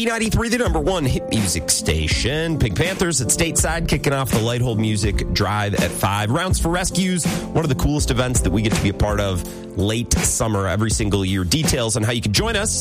B93, the number one hit music station. Pink Panthers at Stateside kicking off the Lighthold Music Drive at 5. Rounds for Rescues, one of the coolest events that we get to be a part of late summer every single year. Details on how you can join us